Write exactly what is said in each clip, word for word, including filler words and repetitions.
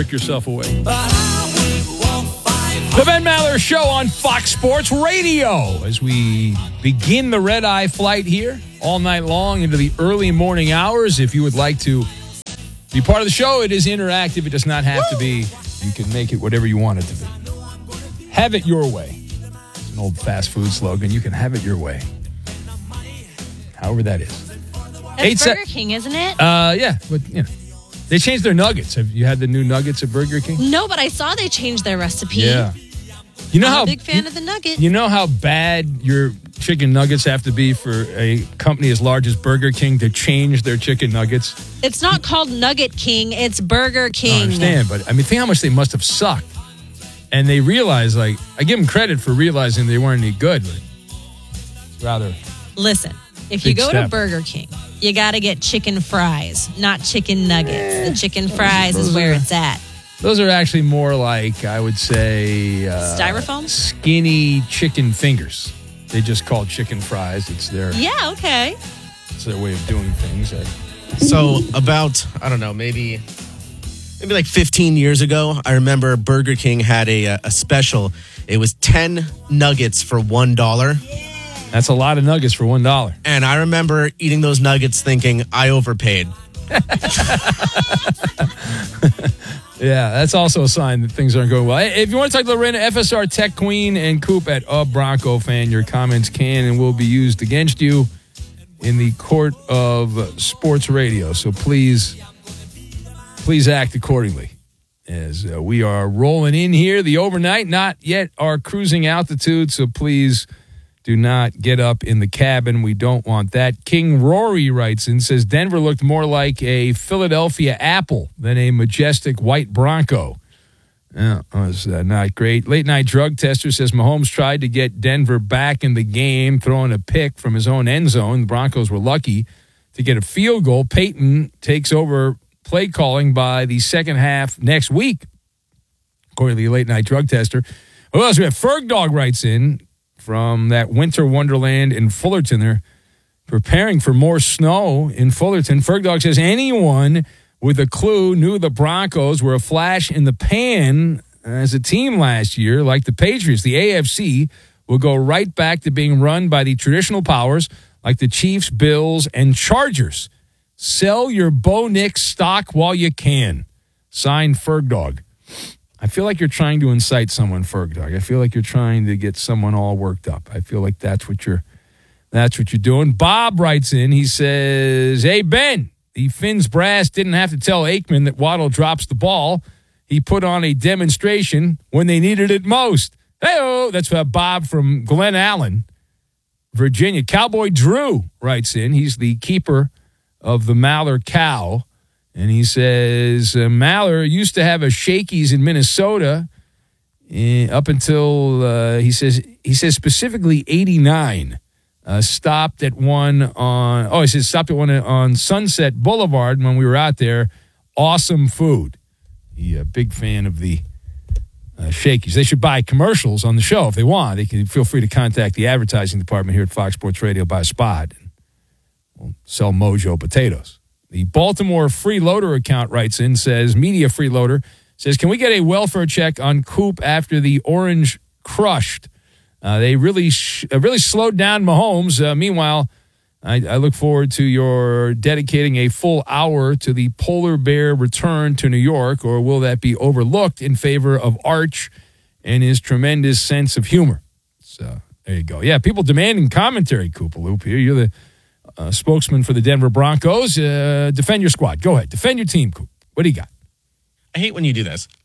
jerk yourself away. The Ben Maller Show on Fox Sports Radio as we begin the red-eye flight here all night long into the early morning hours. If you would like to be part of the show, it is interactive. It does not have to be. You can make it whatever you want it to be. Have it your way. It's an old fast food slogan. You can have it your way. However that is. That's Eight Burger se- King, isn't it? Uh, yeah, but you know, they changed their nuggets. Have you had the new nuggets at Burger King? No, but I saw they changed their recipe. Yeah. You know I'm how a big fan you, of the nugget. You know how bad your chicken nuggets have to be for a company as large as Burger King to change their chicken nuggets? It's not called Nugget King. It's Burger King. I understand, but I mean, think how much they must have sucked. And they realized, like, I give them credit for realizing they weren't any good. But it's rather. Listen, if you Big go step. to BurgerKing, you got to get chicken fries, not chicken nuggets. The chicken fries is where it's at. Those are actually more like, I would say... Uh, Styrofoam? Skinny chicken fingers. They just call chicken fries. It's their, Yeah, okay. it's their way of doing things. Uh, So about, I don't know, maybe maybe like fifteen years ago, I remember Burger King had a, a special. It was ten nuggets for one dollar. That's a lot of nuggets for one dollar. And I remember eating those nuggets thinking, I overpaid. Yeah, that's also a sign that things aren't going well. Hey, if you want to talk to Lorena, F S R Tech Queen, and Coop at a Bronco fan, your comments can and will be used against you in the court of sports radio. So please, please act accordingly as uh, we are rolling in here. The overnight, not yet our cruising altitude, so please do not get up in the cabin. We don't want that. King Rory writes in, says Denver looked more like a Philadelphia Apple than a majestic white Bronco. Yeah, that was uh, not great. Late night drug tester says Mahomes tried to get Denver back in the game, throwing a pick from his own end zone. The Broncos were lucky to get a field goal. Peyton takes over play calling by the second half next week, according to the late night drug tester. Who else? We have Ferg Dog writes in from that winter wonderland in Fullerton. They're preparing for more snow in Fullerton. Ferg Dog says anyone with a clue knew the Broncos were a flash in the pan as a team last year, like the Patriots. The A F C will go right back to being run by the traditional powers like the Chiefs, Bills, and Chargers. Sell your Bo Nix stock while you can. Signed, Ferg Dog. I feel like you're trying to incite someone, Ferg Dog. I feel like you're trying to get someone all worked up. I feel like that's what you're that's what you're doing. Bob writes in, he says, hey, Ben, the Finns brass didn't have to tell Aikman that Waddle drops the ball. He put on a demonstration when they needed it most. Hey-oh, that's uh, Bob from Glen Allen, Virginia. Cowboy Drew writes in, he's the keeper of the Maller Cow. And he says, uh, Maller used to have a Shakey's in Minnesota uh, up until, uh, he says, he says specifically eighty-nine. Uh, stopped at one on, oh, he says stopped at one on Sunset Boulevard when we were out there. Awesome food. He a big fan of the uh, Shakey's. They should buy commercials on the show if they want. They can feel free to contact the advertising department here at Fox Sports Radio by spot. And we'll sell Mojo potatoes. The Baltimore Freeloader account writes in, says, Media Freeloader says, can we get a welfare check on Coop after the Orange crushed? Uh, they really sh- uh, really slowed down Mahomes. Uh, meanwhile, I, I look forward to your dedicating a full hour to the polar bear return to New York, or will that be overlooked in favor of Arch and his tremendous sense of humor? So there you go. Yeah, people demanding commentary, Koopaloop here. You're the Uh, spokesman for the Denver Broncos. Uh, defend your squad. Go ahead. Defend your team, Coop. What do you got? I hate when you do this.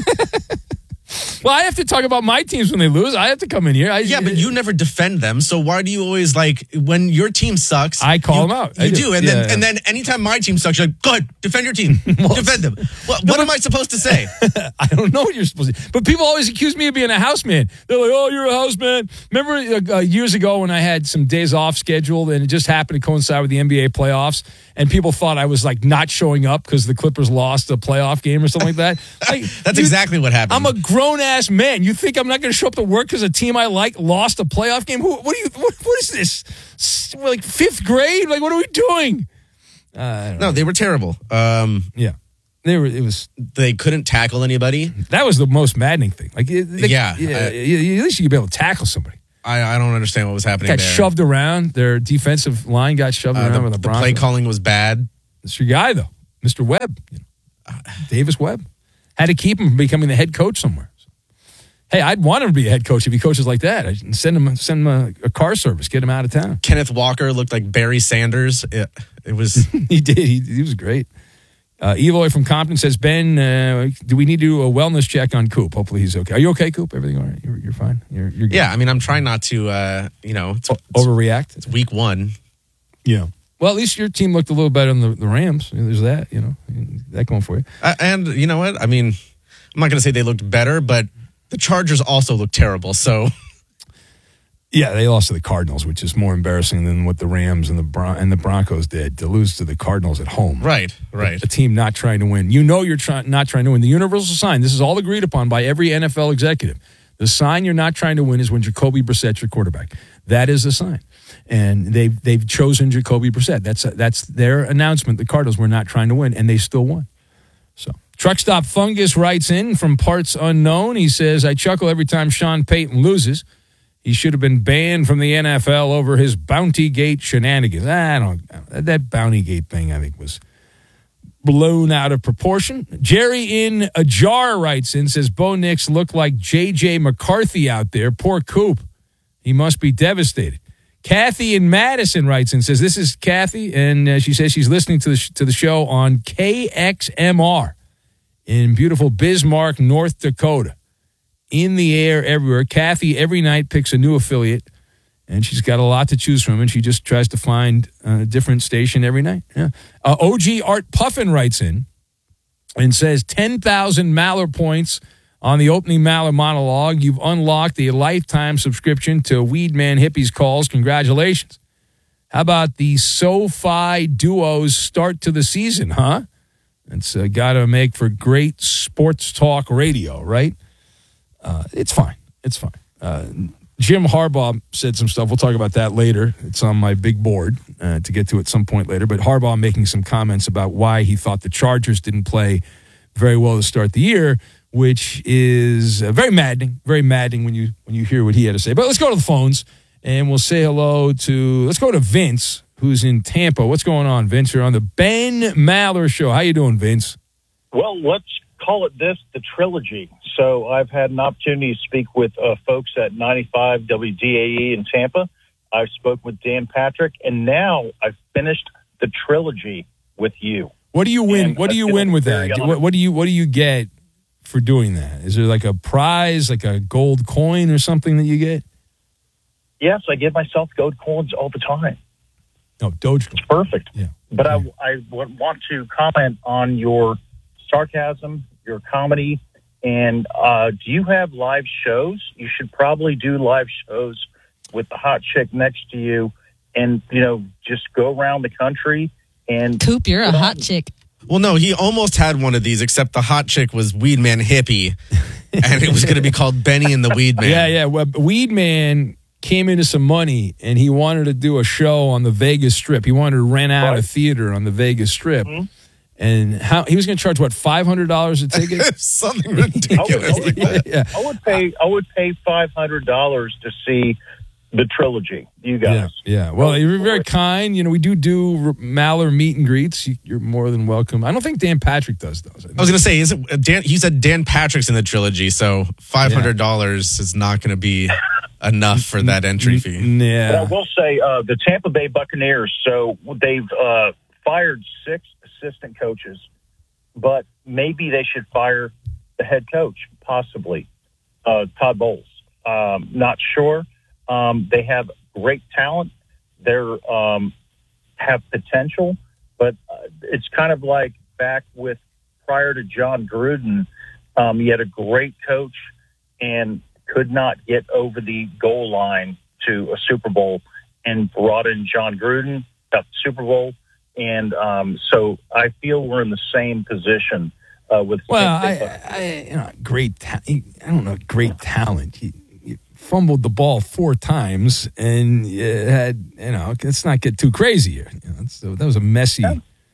Well, I have to talk about my teams when they lose. I have to come in here. I, Yeah, but you never defend them. So why do you always, like, when your team sucks, I call you, them out. You I do. do. And Yeah, then yeah. and then anytime my team sucks, you're like, go ahead, defend your team. defend them. What, what am I supposed to say? I don't know what you're supposed to. But people always accuse me of being a house man. They're like, oh, you're a house man. Remember uh, uh, years ago when I had some days off scheduled and it just happened to coincide with the N B A playoffs, and people thought I was like not showing up because the Clippers lost a playoff game or something like that? Like, That's dude, exactly what happened. I'm a grown-ass man. You think I'm not going to show up to work because a team I like lost a playoff game? Who, what, do you, what, what is this? S- Like fifth grade? Like, what are we doing? Uh, I don't no, know. they were terrible. Um, Yeah. They were. It was. They couldn't tackle anybody. That was the most maddening thing. Like, they, yeah, yeah I, at least you could be able to tackle somebody. I, I don't understand what was happening. Got there. shoved around. Their defensive line got shoved Uh, around the, with the the Broncos. play calling was bad. It's your guy though, Mister Webb, you know, Davis Webb. Had to keep him from becoming the head coach somewhere. So, hey, I'd want him to be a head coach if he coaches like that. I'd send him send him a, a car service, get him out of town. Kenneth Walker looked like Barry Sanders. It, it was. He did. He, he was great. Uh, Eloy from Compton says, Ben, uh, do we need to do a wellness check on Coop? Hopefully he's okay. Are you okay, Coop? Everything all right? You're, you're fine? You're, you're good. Yeah, I mean, I'm trying not to, uh, you know, it's, O- it's, overreact? it's week one. Yeah. Well, at least your team looked a little better than the, the Rams. There's that, you know, that going for you. Uh, and you know what? I mean, I'm not going to say they looked better, but the Chargers also looked terrible. So, yeah, they lost to the Cardinals, which is more embarrassing than what the Rams and the Bron- and the Broncos did to lose to the Cardinals at home. right, right. A team not trying to win. You know you're try- not trying to win. The universal sign, this is all agreed upon by every N F L executive. The sign you're not trying to win is when Jacoby Brissett's your quarterback. That is the sign. And they've, they've chosen Jacoby Brissett. That's, that's their announcement. The Cardinals were not trying to win, and they still won. So, Truck Stop Fungus writes in from Parts Unknown. He says, I chuckle every time Sean Payton loses. He should have been banned from the N F L over his Bounty Gate shenanigans. I don't, that Bounty Gate thing, I think, was blown out of proportion. Jerry in a jar writes in, says, Bo Nix looked like J J McCarthy out there. Poor Coop. He must be devastated. Kathy in Madison writes in, says, this is Kathy, and uh, she says she's listening to the, sh- to the show on K X M R in beautiful Bismarck, North Dakota. In the air everywhere. Kathy every night picks a new affiliate, and she's got a lot to choose from, and she just tries to find a different station every night. Yeah. Uh, O G Art Puffin writes in and says, ten thousand Maller points on the opening Maller monologue. You've unlocked a lifetime subscription to Weedman Hippies Calls. Congratulations. How about the SoFi Duos start to the season, huh? It's uh, got to make for great sports talk radio, right? Uh, it's fine. It's fine. Uh, Jim Harbaugh said some stuff. We'll talk about that later. It's on my big board uh, to get to at some point later. But Harbaugh making some comments about why he thought the Chargers didn't play very well to start the year, which is uh, very maddening, very maddening when you when you hear what he had to say. But let's go to the phones, and we'll say hello to, let's go to Vince, who's in Tampa. What's going on, Vince? You're on the Ben Maller Show. How you doing, Vince? Well, let's call it this, the trilogy. So I've had an opportunity to speak with uh, folks at ninety-five W D A E in Tampa. I've spoke with Dan Patrick, and now I've finished the trilogy with you. What do you win? And what do I you feel win with very that? honored. What, what do you What do you get for doing that? Is there like a prize, like a gold coin or something that you get? Yes, I give myself gold coins all the time. No, Dogecoin. It's perfect. Yeah. But I, I would want to comment on your sarcasm, your comedy, and uh, do you have live shows? You should probably do live shows with the hot chick next to you, and you know, just go around the country and. Coop, you're a hot chick. Well, no, he almost had one of these, except the hot chick was Weedman Hippie, and it was going to be called Benny and the Weedman. Yeah, yeah. Well, Weedman came into some money, and he wanted to do a show on the Vegas Strip. He wanted to rent out Right. a theater on the Vegas Strip. Mm-hmm. And how he was going to charge, what, five hundred dollars a ticket? Something I would, ridiculous. I would- yeah, yeah. I would pay. I would pay five hundred dollars to see the trilogy. You Yeah, guys. yeah. Well, Go you're for very it. kind. You know, we do do Maller meet and greets. You- You're more than welcome. I don't think Dan Patrick does those. I think- I was going to say, is it Dan? He said Dan Patrick's in the trilogy, so five hundred dollars is not going to be enough for that entry fee. But I Yeah. will say uh, the Tampa Bay Buccaneers. So they've uh, fired six assistant coaches, but maybe they should fire the head coach, possibly uh, Todd Bowles. Um, not sure. Um, they have great talent. They're um, have potential, but uh, it's kind of like back with prior to John Gruden. Um, he had a great coach and could not get over the goal line to a Super Bowl, and brought in John Gruden, got the Super Bowl. And um, so I feel we're in the same position uh, with. Well, I, I, you know, great. Ta- I don't know, great talent. He, he fumbled the ball four times, and you had, you know, let's not get too crazy here. You know, it's, that was a messy,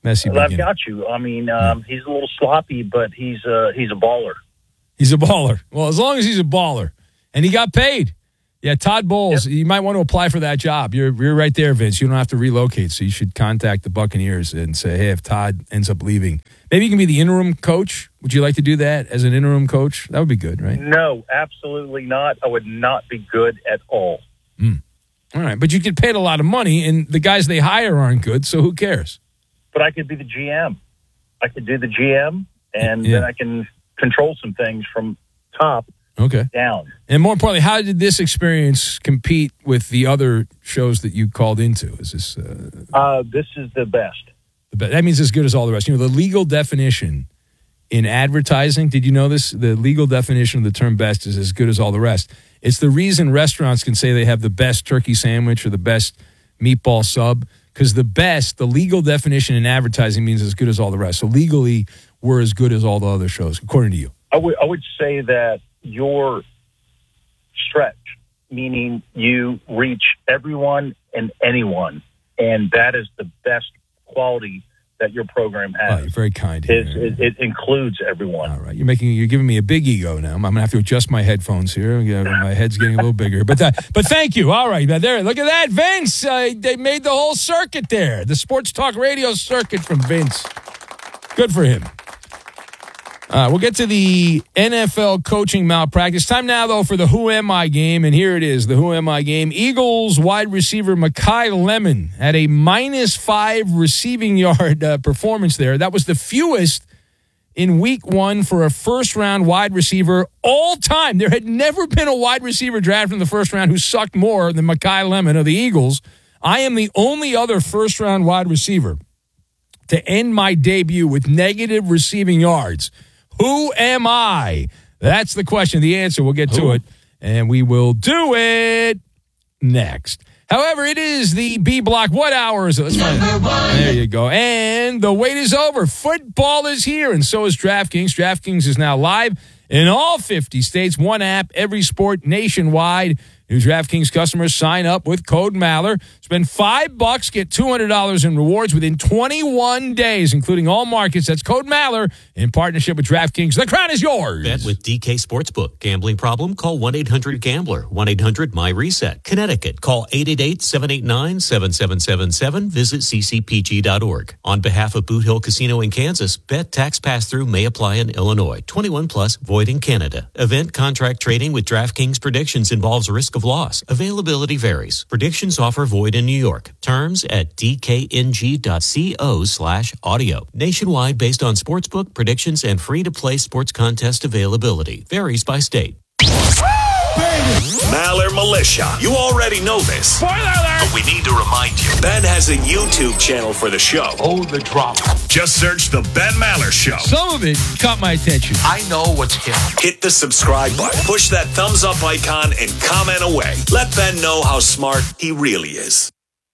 Messy Well, I've beginning. got you. I mean, um, he's a little sloppy, but he's uh, he's a baller. He's a baller. Well, as long as he's a baller. And he got paid. Yeah, Todd Bowles, yep. You might want to apply for that job. You're you're right there, Vince. You don't have to relocate, so you should contact the Buccaneers and say, hey, if Todd ends up leaving, maybe you can be the interim coach. Would you like to do that as an interim coach? That would be good, right? No, absolutely not. I would not be good at all. Mm. All right, but you get paid a lot of money, and the guys they hire aren't good, so who cares? But I could be the G M. I could do the G M, and yeah. then I can control some things from top okay. down. And more importantly, how did this experience compete with the other shows that you called into? Is this uh, uh, this is the best. The best? That means as good as all the rest. You know, the legal definition in advertising, did you know this? The legal definition of the term best is as good as all the rest. It's the reason restaurants can say they have the best turkey sandwich or the best meatball sub, because the best, the legal definition in advertising means as good as all the rest. So legally, we're as good as all the other shows, according to you. I would I would say that your stretch, meaning you reach everyone and anyone, and that is the best quality that your program has. Oh, you're very kind. It, it, it includes everyone. All right, you're making you're giving me a big ego now. I'm gonna have to adjust my headphones here. Yeah, my head's getting a little bigger, but that, but thank you. All right, there. Look at that, Vince. Uh, they made the whole circuit there. The sports talk radio circuit from Vince. Good for him. Uh, we'll get to the N F L coaching malpractice. Time now, though, for the Who Am I game, and here it is, the Who Am I game. Eagles wide receiver Makai Lemon had a minus five receiving yard uh, performance there. That was the fewest in week one for a first-round wide receiver all time. There had never been a wide receiver drafted in the first round who sucked more than Makai Lemon of the Eagles. I am the only other first-round wide receiver to end my debut with negative receiving yards. Who am I? That's the question. The answer, we'll get to Who? it, and we will do it next. However, it is the B block. What hour is it? Let's find it. There you go. And the wait is over. Football is here, and so is DraftKings. DraftKings is now live in all fifty states. One app, every sport nationwide. New DraftKings customers sign up with code Maller. Spend five bucks, get two hundred dollars in rewards within twenty-one days, including all markets. That's code Maller in partnership with DraftKings. The crown is yours. Bet with D K Sportsbook. Gambling problem? Call one eight hundred gambler. one eight hundred my reset. Connecticut. Call eight eight eight, seven eight nine, seven seven seven seven. Visit c c p g dot org. On behalf of Boot Hill Casino in Kansas, bet tax pass-through may apply in Illinois. twenty-one plus, void in Canada. Event contract trading with DraftKings predictions involves risk of loss. Availability varies. Predictions offer void in New York. Terms at d k n g dot co slash audio. Nationwide based on sportsbook predictions and free-to-play sports contest availability. Varies by state. Maller Militia. You already know this. Spoiler alert! But we need to remind you. Ben has a YouTube channel for the show. Oh, the drama. Just search The Ben Maller Show. Some of it caught my attention. I know what's hip. Hit the subscribe button. Push that thumbs up icon and comment away. Let Ben know how smart he really is.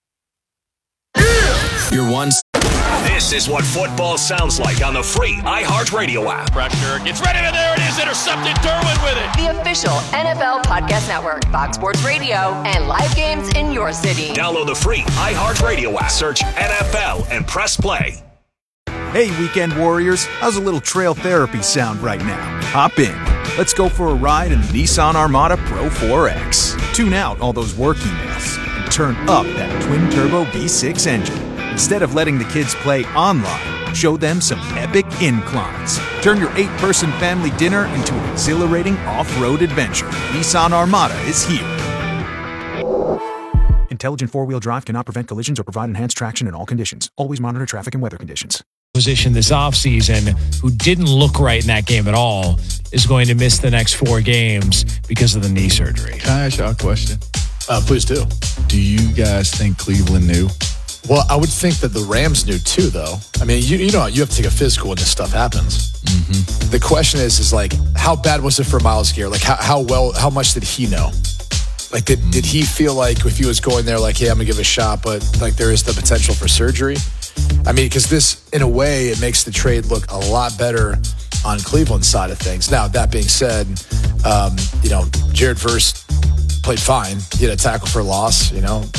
You're one. This is what football sounds like on the free iHeartRadio app. Pressure gets ready, and there it is. Intercepted. Derwin with it. The official N F L Podcast Network, Fox Sports Radio, and live games in your city. Download the free iHeartRadio app. Search N F L and press play. Hey, weekend warriors. How's a little trail therapy sound right now? Hop in. Let's go for a ride in the Nissan Armada Pro four X. Tune out all those work emails and turn up that twin-turbo V six engine. Instead of letting the kids play online, show them some epic inclines. Turn your eight-person family dinner into an exhilarating off-road adventure. Nissan Armada is here. Intelligent four-wheel drive cannot prevent collisions or provide enhanced traction in all conditions. Always monitor traffic and weather conditions. Position this offseason who didn't look right in that game at all is going to miss the next four games because of the knee surgery. Can I ask you a question? Uh, please do. Do you guys think Cleveland knew? Well, I would think that the Rams knew too, though. I mean, you you know, you have to take a physical when this stuff happens. Mm-hmm. The question is, is like, how bad was it for Myles Garrett? Like, how, how well, how much did he know? Like, did, mm-hmm. did he feel like if he was going there, like, hey, I'm going to give it a shot, but like there is the potential for surgery? I mean, because this, in a way, it makes the trade look a lot better on Cleveland's side of things. Now, that being said, um, you know, Jared Verse played fine. He had a tackle for loss, you know,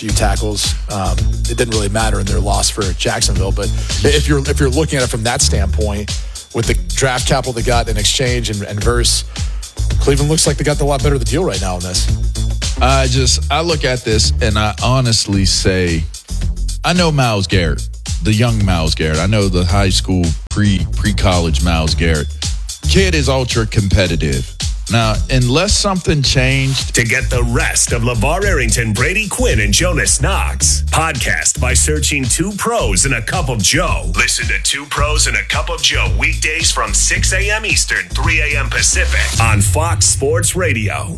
few tackles. Um, it didn't really matter in their loss for Jacksonville. But if you're if you're looking at it from that standpoint, with the draft capital they got in exchange and, and Verse, Cleveland looks like they got the lot better of the deal right now in this. I just, I look at this and I honestly say, I know Myles Garrett, the young Myles Garrett. I know the high school, pre, pre-college Myles Garrett. Kid is ultra competitive. Now, unless something changed. To get the rest of LeVar Arrington, Brady Quinn, and Jonas Knox, podcast by searching Two Pros and a Cup of Joe. Listen to Two Pros and a Cup of Joe weekdays from six a.m. Eastern, three a.m. Pacific on Fox Sports Radio.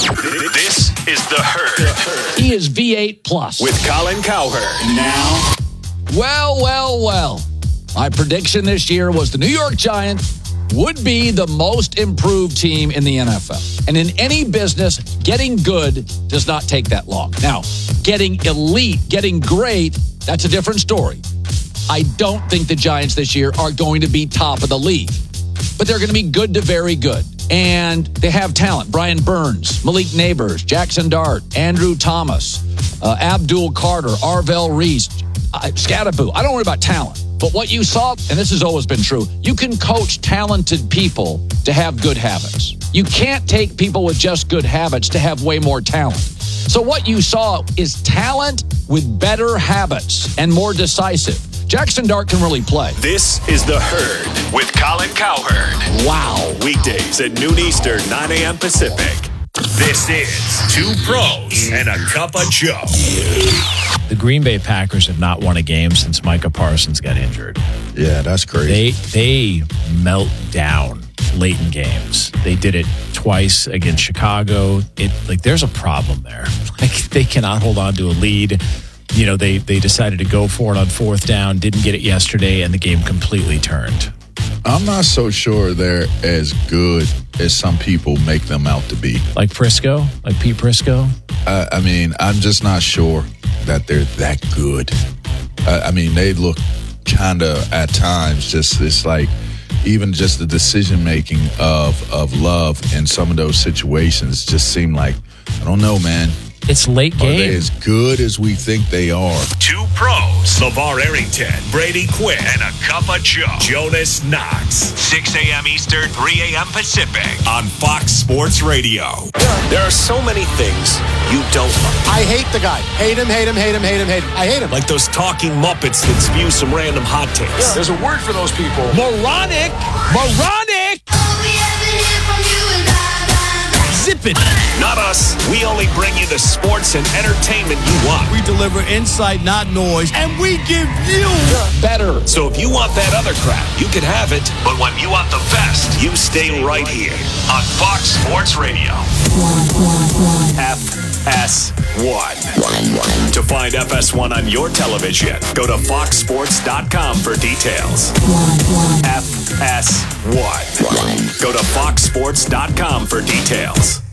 This is The Herd. He is V eight plus. With Colin Cowherd. Now, well, well, well. My prediction this year was the New York Giants would be the most improved team in the N F L. And in any business, getting good does not take that long. Now, getting elite, getting great, that's a different story. I don't think the Giants this year are going to be top of the league, but they're going to be good to very good. And they have talent. Brian Burns, Malik Neighbors, Jackson Dart, Andrew Thomas, uh, Abdul Carter, Arvell Reese, uh, Scadaboo. I don't worry about talent. But what you saw, and this has always been true, you can coach talented people to have good habits. You can't take people with just good habits to have way more talent. So what you saw is talent with better habits and more decisive. Jackson Dart can really play. This is The Herd with Colin Cowherd. Wow. Weekdays at noon Eastern, nine a.m. Pacific. This is Two Pros and a Cup of Joe. The Green Bay Packers have not won a game since Micah Parsons got injured. Yeah, that's crazy. They they melt down late in games. They did it twice against Chicago. It like there's a problem there. Like they cannot hold on to a lead. You know, they they decided to go for it on fourth down, didn't get it yesterday, and the game completely turned. I'm not so sure they're as good as some people make them out to be. Like Prisco? Like Pete Prisco? I, I mean, I'm just not sure that they're that good. I, I mean, they look kind of at times just, it's like, even just the decision making of, of Love in some of those situations just seem like, I don't know, man. It's late game. Are they as good as we think they are? Two Pros, LeVar Arrington, Brady Quinn, and a Cup of Joe, Jonas Knox. six a.m. Eastern, three a.m. Pacific on Fox Sports Radio. There are so many things you don't like. I hate the guy. Hate him, hate him, hate him, hate him, hate him. I hate him. Like those talking Muppets that spew some random hot takes. Yeah. There's a word for those people. Moronic! Moronic! Zip it. Not us. We only bring you the sports and entertainment you want. We deliver insight, not noise, and we give you better. So if you want that other crap, you can have it. But when you want the best, you stay right here on Fox Sports Radio. F S one. To find F S one on your television, go to fox sports dot com for details. F S one. Go to fox sports dot com for details.